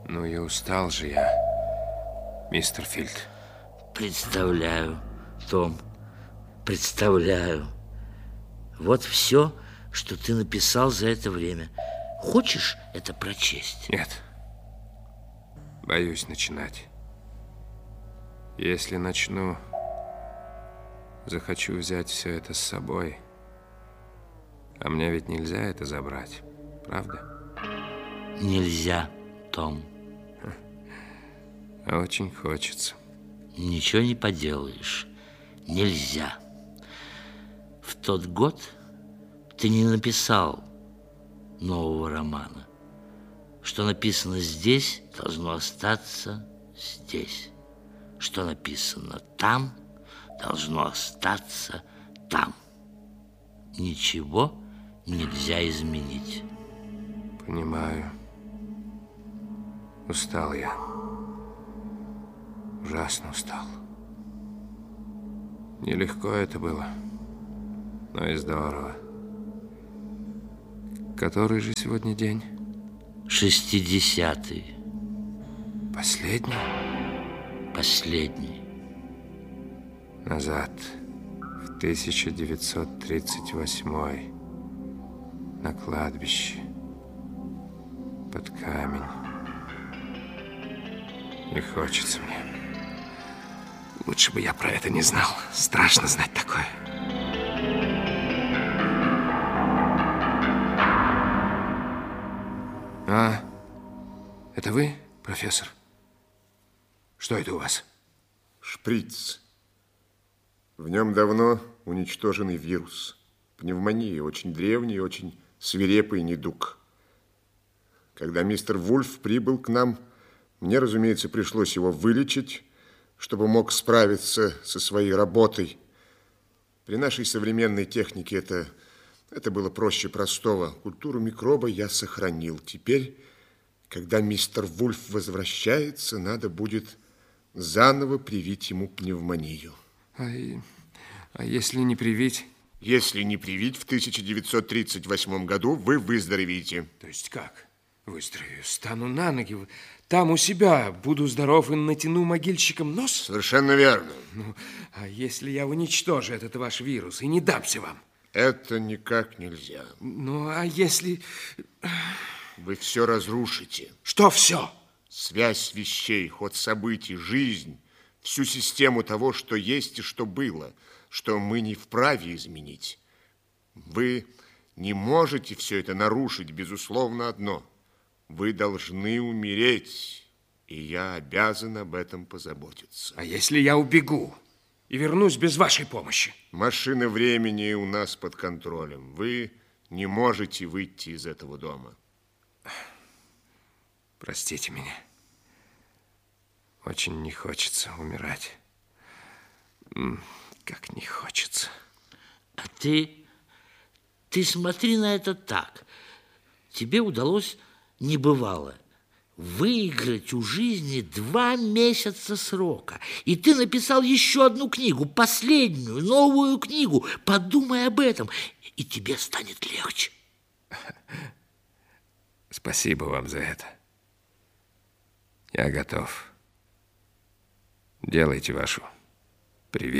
Ну и устал же я, мистер Филд. Представляю, Том, представляю. Вот все, что ты написал за это время. Хочешь это прочесть? Нет. Боюсь начинать. Если начну, захочу взять все это с собой. А мне ведь нельзя это забрать, правда? Нельзя, Том. Очень хочется. Ничего не поделаешь. Нельзя. В тот год ты не написал нового романа. Что написано здесь, должно остаться здесь. Что написано там, должно остаться там. Ничего нельзя изменить. Понимаю. Устал я. Ужасно устал. Нелегко это было, но и здорово. Который же сегодня день? 60-й. Последний? Последний. Назад, в 1938 на кладбище, под камень. Не хочется мне. Лучше бы я про это не знал. Страшно знать такое. А, это вы, профессор? Что это у вас? Шприц. В нем давно уничтоженный вирус. Пневмония, очень древний, очень свирепый недуг. Когда мистер Вульф прибыл к нам, мне, разумеется, пришлось его вылечить, чтобы мог справиться со своей работой. При нашей современной технике это было проще простого. Культуру микроба я сохранил. Теперь, когда мистер Вульф возвращается, надо будет заново привить ему пневмонию. А если не привить? Если не привить, в 1938 году вы выздоровеете. То есть как? Выздоровею, стану на ноги, там у себя буду здоров и натяну могильщикам нос? Совершенно верно. Ну, а если я уничтожу этот ваш вирус и не дамся вам? Это никак нельзя. Ну, а если... Вы все разрушите. Что все? Связь вещей, ход событий, жизнь, всю систему того, что есть и что было, что мы не вправе изменить. Вы не можете все это нарушить, безусловно, одно. Вы должны умереть, и я обязан об этом позаботиться. А если я убегу и вернусь без вашей помощи? Машина времени у нас под контролем. Вы не можете выйти из этого дома. Простите меня. Очень не хочется умирать. Как не хочется. А ты смотри на это так. Тебе удалось небывало выиграть у жизни 2 месяца срока. И ты написал еще одну книгу, последнюю, новую книгу. Подумай об этом, и тебе станет легче. Спасибо вам за это. Я готов. Делайте вашу прививку.